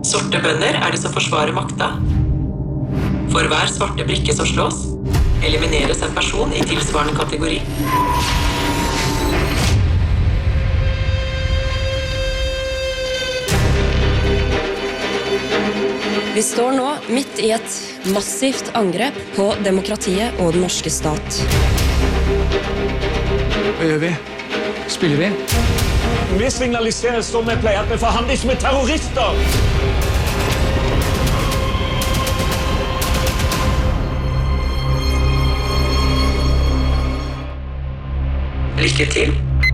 Sorte bønder det som forsvarer makta. For hver svarte brikke som slås, elimineres en person i tilsvarende kategori. Vi står nå midt i et massivt angrep på demokratiet og den norske stat. Hva gjør vi? Spiller vi? Vi signaliserer som vi pleier at vi forhandler ikke med terrorister! Lykke til.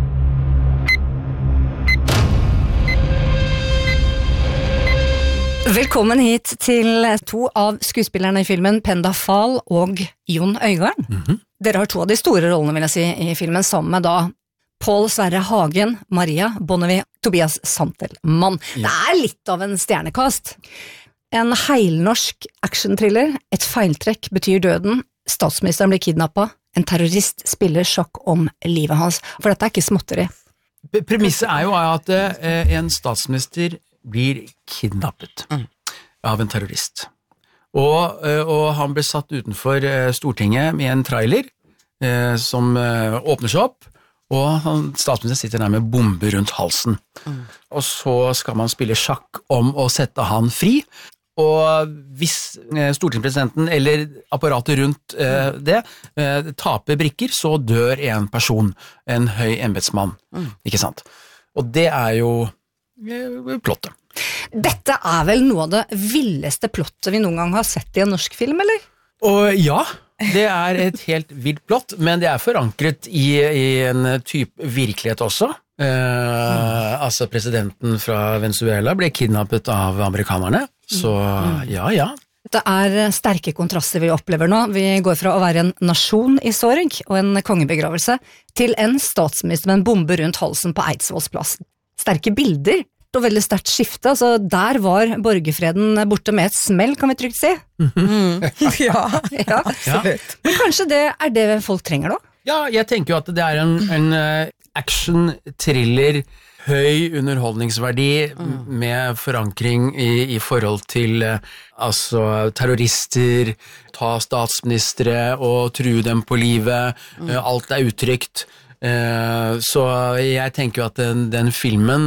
Velkommen hit til to av skuespillerne i filmen Penda Fahl og Jon Øigarden. Dere har to av de store rollene, vil jeg si, i filmen, sammen med da Pål Sverre Hagen, Maria Bonnevie, Tobias Santelmann. Ja. Det litt av en stjernekast. En heilnorsk actionthriller, et feiltrekk betyr døden, statsministeren blir kidnappet, en terrorist spiller sjakk om livet hans, for dette ikke småtteri. Premisset jo at en statsminister blir kidnappet av en terrorist. Og han ble satt utenfor Stortinget med en trailer som åpner seg opp, og statsministeren sitter der med bomber rundt halsen. Og så skal man spille sjakk om å sette han fri, og hvis stortingspresidenten eller apparatet rundt det taper brikker, så dør en person, en høy embetsmann, ikke sant? Og det jo plottet. Dette vel noe av det villeste plottet vi noen gang har sett i en norsk film, eller? Og ja, det et helt vilt plott, men det forankret i en type virkelighet også. Altså presidenten fra Venezuela ble kidnappet av amerikanerne, så ja. Det sterke kontraster vi opplever nå. Vi går fra å være en nasjon i sorg og en kongebegravelse til en statsminister med en bombe rundt halsen på Eidsvolls plass. Sterke bilder og veldig sterkt skifte, altså der var borgerfreden borte med et smell, kan vi trygt si. Ja, absolutt. Men kanskje det det folk trenger da? Ja, jeg tenker jo at det en action-thriller, høy underholdningsverdi med forankring i forhold til altså terrorister, ta statsministre og true dem på livet, alt utrygt. Så jeg tenker jo at den filmen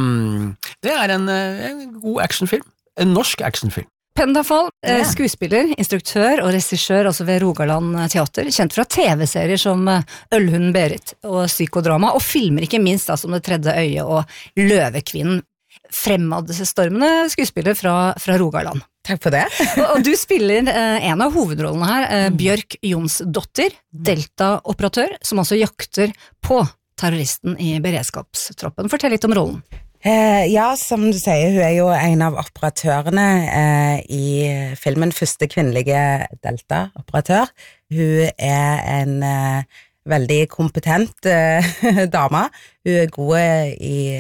det en god actionfilm, en norsk actionfilm. Penda Fahl, skuespiller, instruktør og regissør også ved Rogaland Teater, kjent fra TV-serier som Ølhunden Berit og Psykodrama, og filmer ikke minst da, som Det tredje øyet og Løvekvinnen. Fremadstormende skuespiller fra Rogaland. Takk for det. Og du spiller en av hovedrollene her, Bjørk Jonsdottir, Delta-operatør, som altså jakter på terroristen i beredskapstroppen. Fortell litt om rollen. Ja, som du sier, hun jo en av operatørene i filmen, første kvinnelige Delta-operatør. Hun en veldig kompetent dame. Hun god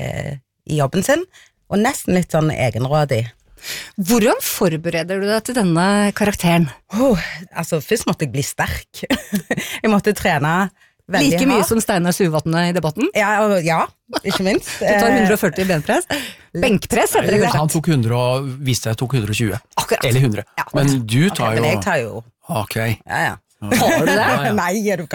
i jobben sin, og nesten litt sånn egenrådig. Hvordan forbereder du deg til denne karakteren? Altså, først måtte jeg bli sterk. Jeg måtte trene veldig like mye som Steinar Suvatne i debatten? Ja, ikke minst. Du tar 140 benpress. Benkpress heter det kanskje. Han tok 100 og viste jeg tok 120. Akkurat. Eller 100. Ja. Men du tar jo... Men jeg tar jo... Ok. Ja. Har du det? Ja. Nei, du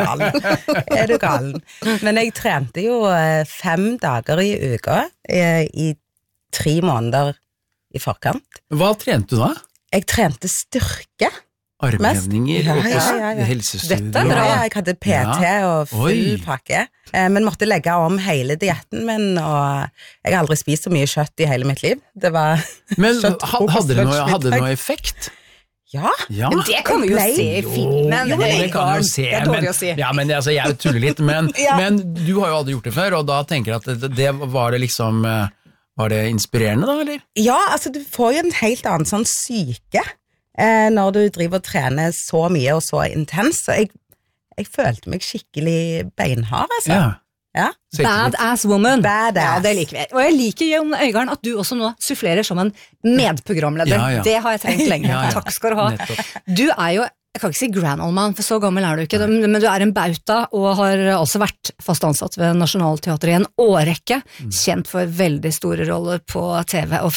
galen? Men jeg trente jo 5 dager i uka i 3 måneder i forkant. Hva trente du da? Jeg trente styrke. Armhevninger og helsestudier. Dette bra. Jeg hadde PT og full pakke, men måtte legge om hele dietten min, og jeg har aldri spist så mye kjøtt i hele mitt liv. Det var men hadde det noe effekt? Ja. Men det kan vi jo se i filmen. Det kan vi jo se, dårlig å si. Ja, men altså, jeg tuller litt, men du har jo aldri gjort det før, og da tenker jeg at det var det liksom, var det inspirerende da, eller? Ja, altså du får jo en helt annen sånn syke når du driver og trener så mye og så intens, så jeg følte meg skikkelig beinhard, altså. Ja. Badass woman. Badass. Ja, det liker vi. Og jeg liker, Jon Øigarden, at du også nå sufflerer som en medprogramleder. Ja. Det har jeg trengt lenge. Takk skal du ha. Nettopp. Du jo, jeg kan ikke si grand old man, for så gammel du ikke, men du en bauta, og har altså vært fast ansatt ved Nationaltheatret i en årrekke, kjent for veldig store roller på TV og